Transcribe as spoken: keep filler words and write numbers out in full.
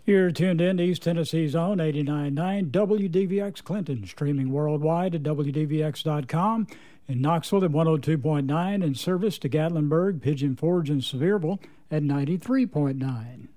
You're tuned in to East Tennessee's own eighty-nine point nine W D V X Clinton, streaming worldwide at W D V X dot com. In Knoxville at one oh two point nine, and service to Gatlinburg, Pigeon Forge, and Sevierville at ninety-three point nine.